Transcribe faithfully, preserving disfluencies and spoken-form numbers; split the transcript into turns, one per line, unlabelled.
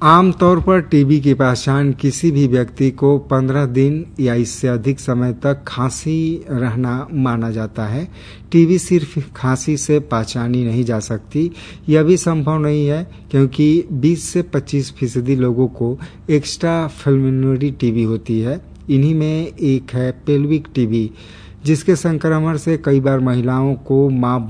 आमतौर पर टीबी की पहचान किसी भी व्यक्ति को पंद्रह दिन या इससे अधिक समय तक खांसी रहना माना जाता है। टीबी सिर्फ खांसी से पहचानी नहीं जा सकती। यह भी संभव नहीं है क्योंकि बीस से पच्चीस फीसदी लोगों को एक्स्ट्रा पल्मोनरी टीबी होती है। इन्हीं में एक है पेल्विक टीबी, जिसके संक्रमण से कई बार महिलाओं को मां